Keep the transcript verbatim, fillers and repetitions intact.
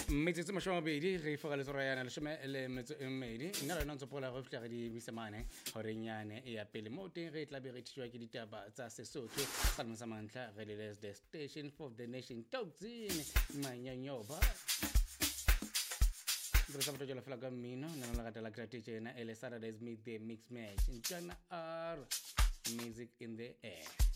metsetse masome a mabedi re ifoga letsoro yana lesome le metso e mmedi nna lona ntse pola go fitla re di bisemane gorenyane e ya pele mo teng ge e tla be re thišwa ke ditaba tsa sesotho ka lemo sa mantla re le the station for the nation toxin manyanyoba re sa botla fela ka mmino nna la gatela creative ena ele Saturdays meet the mix match ntjana r music in the air.